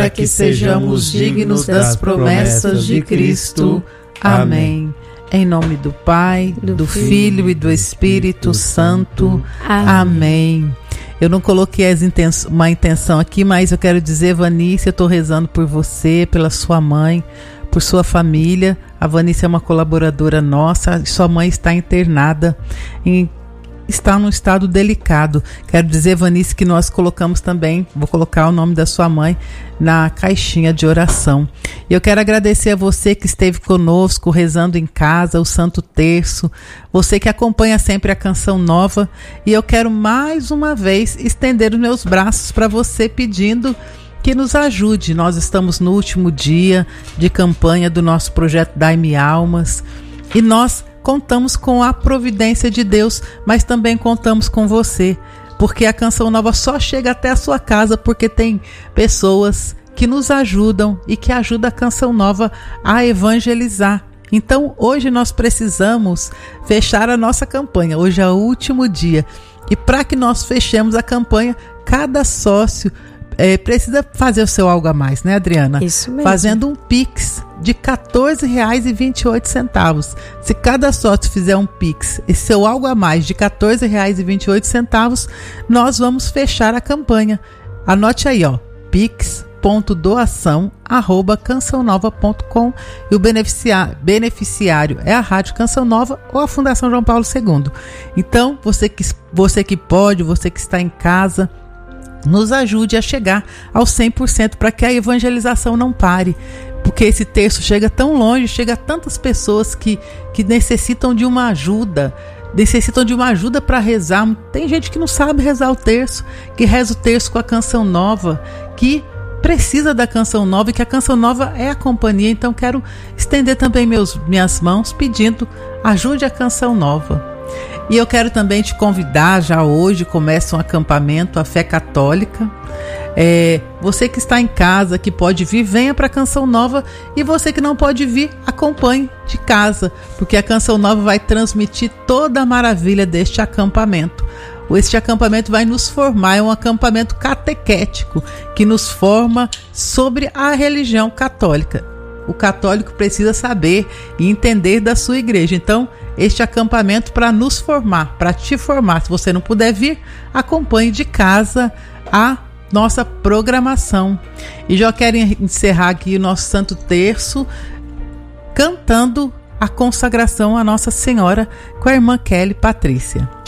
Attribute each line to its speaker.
Speaker 1: para que sejamos dignos das promessas de Cristo. Amém. Em nome do Pai, do Filho e do Espírito Santo. Amém. Eu não coloquei uma intenção aqui, mas eu quero dizer, Vanice, eu estou rezando por você, pela sua mãe, por sua família. A Vanice é uma colaboradora nossa, sua mãe está internada, está num estado delicado. Quero dizer, Vanice, que nós colocamos também, vou colocar o nome da sua mãe na caixinha de oração. E eu quero agradecer a você que esteve conosco, rezando em casa, o Santo Terço, você que acompanha sempre a Canção Nova, e eu quero mais uma vez estender os meus braços para você, pedindo que nos ajude. Nós estamos no último dia de campanha do nosso projeto Dai-me Almas, e nós contamos com a providência de Deus, mas também contamos com você, porque a Canção Nova só chega até a sua casa porque tem pessoas que nos ajudam e que ajudam a Canção Nova a evangelizar. Então hoje nós precisamos fechar a nossa campanha, hoje é o último dia, e para que nós fechemos a campanha, cada sócio precisa fazer o seu algo a mais, né, Adriana?
Speaker 2: Isso mesmo. Fazendo
Speaker 1: um Pix de R$14,28. Se cada sócio fizer um Pix e seu algo a mais de R$14,28, nós vamos fechar a campanha. Anote aí, ó, pix.doação@cançãonova.com, e o beneficiário é a Rádio Canção Nova ou a Fundação João Paulo II. Então, você que pode, você que está em casa, nos ajude a chegar aos 100% para que a evangelização não pare, porque esse terço chega tão longe, chega a tantas pessoas que necessitam de uma ajuda, para rezar. Tem gente que não sabe rezar o terço, que reza o terço com a Canção Nova, que precisa da Canção Nova, e que a Canção Nova é a companhia. Então quero estender também minhas mãos pedindo, ajude a Canção Nova. E eu quero também te convidar, já hoje começa um acampamento, a Fé Católica. Você que está em casa, que pode vir, venha para a Canção Nova, e você que não pode vir, acompanhe de casa, porque a Canção Nova vai transmitir toda a maravilha deste acampamento. Este acampamento vai nos formar, é um acampamento catequético, que nos forma sobre a religião católica. O católico precisa saber e entender da sua igreja. Então, este acampamento para nos formar, para te formar. Se você não puder vir, acompanhe de casa a nossa programação. E já quero encerrar aqui o nosso Santo Terço cantando a consagração à Nossa Senhora com a irmã Kelly Patrícia.